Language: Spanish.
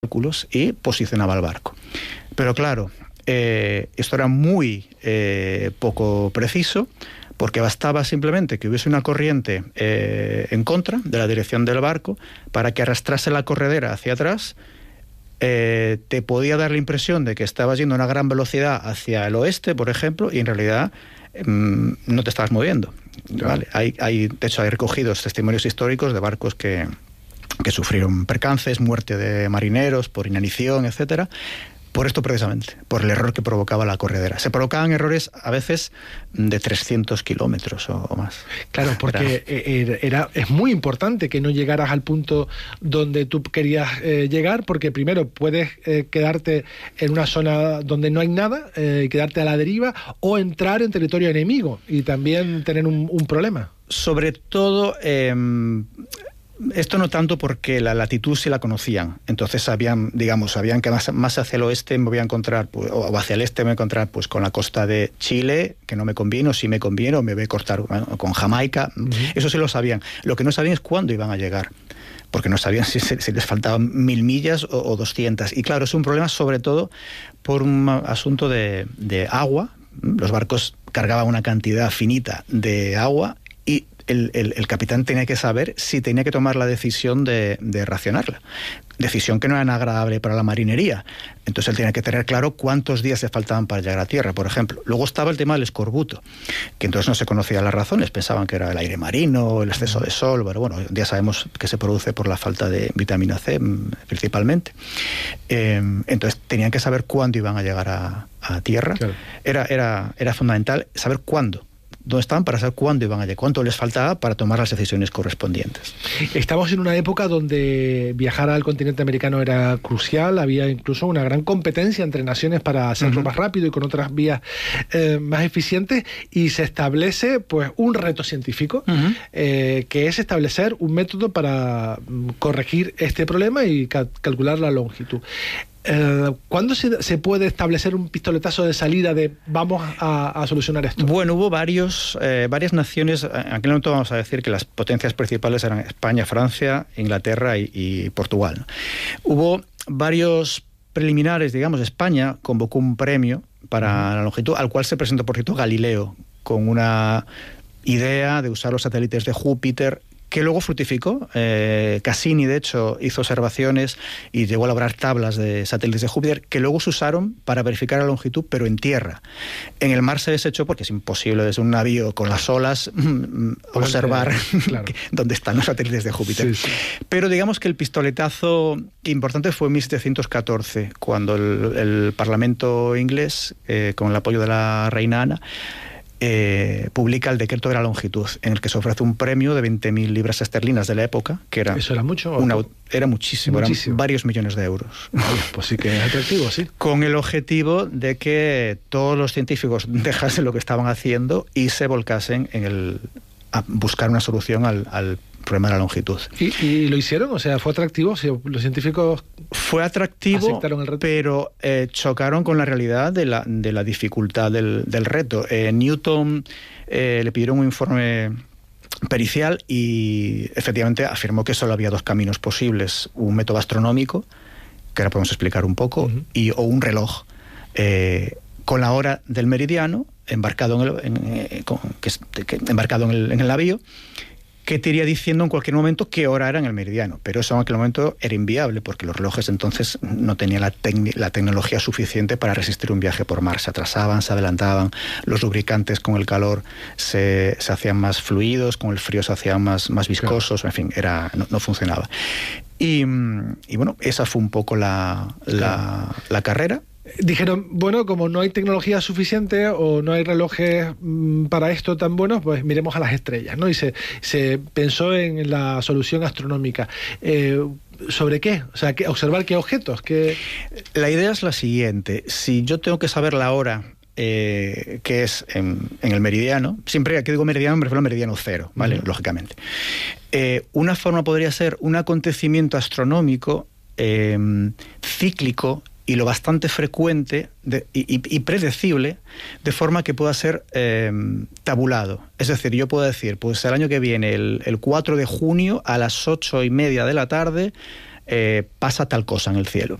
cálculos y posicionaba el barco. Pero claro, esto era muy poco preciso, porque bastaba simplemente que hubiese una corriente en contra de la dirección del barco para que arrastrase la corredera hacia atrás. Te podía dar la impresión de que estabas yendo a una gran velocidad hacia el oeste, por ejemplo, y en realidad no te estabas moviendo. ¿Vale? De hecho, hay recogidos testimonios históricos de barcos que sufrieron percances, muerte de marineros por inanición, etcétera, por esto precisamente, por el error que provocaba la corredera. Se provocaban errores a veces de 300 kilómetros o más. Claro, porque es muy importante que no llegaras al punto donde tú querías llegar, porque primero puedes quedarte en una zona donde no hay nada, quedarte a la deriva, o entrar en territorio enemigo y también tener un problema. Sobre todo... esto no tanto porque la latitud sí la conocían, entonces sabían que más hacia el oeste me voy a encontrar, pues, o hacia el este me voy a encontrar pues con la costa de Chile, que no me conviene, o sí me conviene, o me voy a cortar con Jamaica. Eso sí lo sabían. Lo que no sabían es cuándo iban a llegar, porque no sabían si les faltaban 1000 millas o 200. Y claro, es un problema sobre todo por un asunto de agua. Los barcos cargaban una cantidad finita de agua y el capitán tenía que saber si tenía que tomar la decisión de racionarla. Decisión que no era agradable para la marinería. Entonces él tenía que tener claro cuántos días le faltaban para llegar a tierra, por ejemplo. Luego estaba el tema del escorbuto, que entonces no se conocían las razones. Pensaban que era el aire marino, el exceso de sol, pero bueno, ya sabemos que se produce por la falta de vitamina C, principalmente. Entonces tenían que saber cuándo iban a llegar a tierra. Claro. Era fundamental saber cuándo. Dónde estaban para saber cuándo iban a llegar, cuánto les faltaba para tomar las decisiones correspondientes. Estamos en una época donde viajar al continente americano era crucial, había incluso una gran competencia entre naciones para hacerlo más rápido y con otras vías más eficientes, y se establece pues un reto científico que es establecer un método para corregir este problema y calcular la longitud. ¿Cuándo se puede establecer un pistoletazo de salida de vamos a solucionar esto? Bueno, hubo varias naciones. En aquel momento vamos a decir que las potencias principales eran España, Francia, Inglaterra y Portugal, ¿no? Hubo varios preliminares, digamos. España convocó un premio para la longitud, al cual se presentó, por cierto, Galileo, con una idea de usar los satélites de Júpiter, que luego fructificó. Cassini, de hecho, hizo observaciones y llegó a elaborar tablas de satélites de Júpiter que luego se usaron para verificar la longitud, pero en tierra. En el mar se desechó porque es imposible desde un navío con las olas observar dónde están los satélites de Júpiter. Sí. Pero digamos que el pistoletazo importante fue en 1714, cuando el Parlamento inglés, con el apoyo de la reina Ana, publica el decreto de la longitud, en el que se ofrece un premio de 20.000 libras esterlinas de la época, que era... ¿Eso era mucho? Era muchísimo, eran varios millones de euros. Pues sí que es atractivo, sí. Con el objetivo de que todos los científicos dejasen lo que estaban haciendo y se volcasen a buscar una solución al problema de la longitud. ¿Y lo hicieron? O sea, ¿fue atractivo? O sea, ¿los científicos fue atractivo, aceptaron el reto? Pero chocaron con la realidad de la dificultad del reto. Newton le pidieron un informe pericial y efectivamente afirmó que solo había dos caminos posibles: un método astronómico, que ahora podemos explicar un poco, o un reloj con la hora del meridiano embarcado en el navío, que te iría diciendo en cualquier momento qué hora era en el meridiano. Pero eso en aquel momento era inviable, porque los relojes entonces no tenían la tecnología suficiente para resistir un viaje por mar. Se atrasaban, se adelantaban, los lubricantes con el calor se hacían más fluidos, con el frío se hacían más viscosos, en fin, no funcionaba. Y bueno, esa fue un poco la carrera. Dijeron, bueno, como no hay tecnología suficiente o no hay relojes para esto tan buenos, pues miremos a las estrellas, ¿no? Y se pensó en la solución astronómica. ¿Sobre qué? O sea, observar qué objetos. La idea es la siguiente: si yo tengo que saber la hora que es en el meridiano, siempre que digo meridiano me refiero al meridiano cero, ¿vale? Lógicamente. Una forma podría ser un acontecimiento astronómico cíclico y lo bastante frecuente y predecible, de forma que pueda ser tabulado. Es decir, yo puedo decir, pues el año que viene, el 4 de junio, a las 8:30 de la tarde, pasa tal cosa en el cielo.